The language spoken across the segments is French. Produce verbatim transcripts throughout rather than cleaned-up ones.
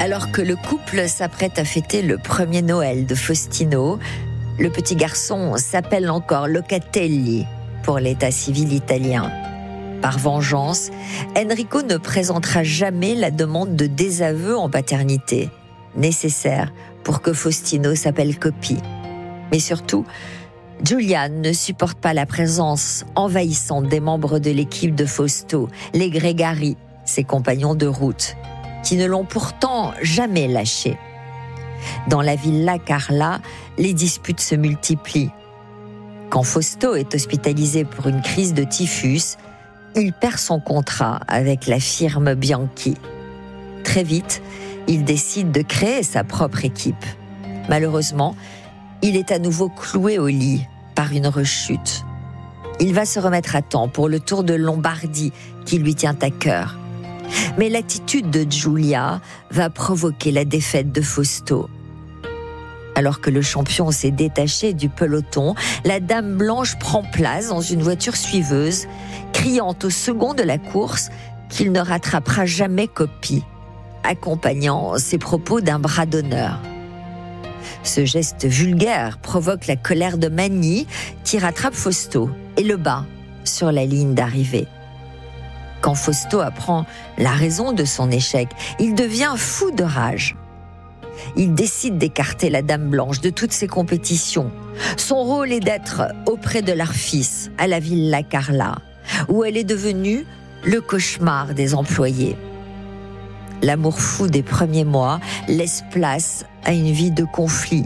Alors que le couple s'apprête à fêter le premier Noël de Faustino, le petit garçon s'appelle encore Locatelli pour l'état civil italien. Par vengeance, Enrico ne présentera jamais la demande de désaveu en paternité, nécessaire pour que Faustino s'appelle Coppi. Mais surtout, Giulia ne supporte pas la présence envahissante des membres de l'équipe de Fausto, les Gregari, ses compagnons de route, qui ne l'ont pourtant jamais lâché. Dans la villa Carla, les disputes se multiplient. Quand Fausto est hospitalisé pour une crise de typhus, il perd son contrat avec la firme Bianchi. Très vite, il décide de créer sa propre équipe. Malheureusement, il est à nouveau cloué au lit par une rechute. Il va se remettre à temps pour le Tour de Lombardie qui lui tient à cœur. Mais l'attitude de Giulia va provoquer la défaite de Fausto. Alors que le champion s'est détaché du peloton, la Dame Blanche prend place dans une voiture suiveuse, criant au second de la course qu'il ne rattrapera jamais Coppi, accompagnant ses propos d'un bras d'honneur. Ce geste vulgaire provoque la colère de Magny, qui rattrape Fausto et le bat sur la ligne d'arrivée. Quand Fausto apprend la raison de son échec, il devient fou de rage. Il décide d'écarter la Dame Blanche de toutes ses compétitions. Son rôle est d'être auprès de leur fils, à la Villa Carla, où elle est devenue le cauchemar des employés. L'amour fou des premiers mois laisse place à une vie de conflit.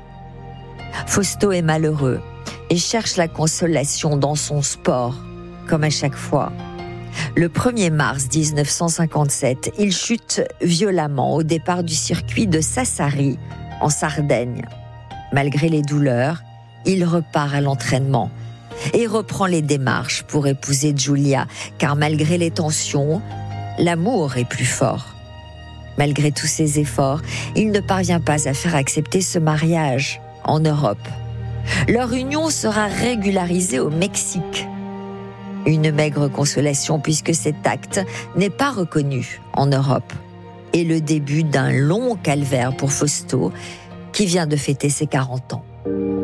Fausto est malheureux et cherche la consolation dans son sport, comme à chaque fois. Le premier mars dix-neuf cent cinquante-sept, il chute violemment au départ du circuit de Sassari, en Sardaigne. Malgré les douleurs, il repart à l'entraînement et reprend les démarches pour épouser Giulia, car malgré les tensions, l'amour est plus fort. Malgré tous ses efforts, il ne parvient pas à faire accepter ce mariage en Europe. Leur union sera régularisée au Mexique. Une maigre consolation puisque cet acte n'est pas reconnu en Europe. Et le début d'un long calvaire pour Fausto, qui vient de fêter ses quarante ans.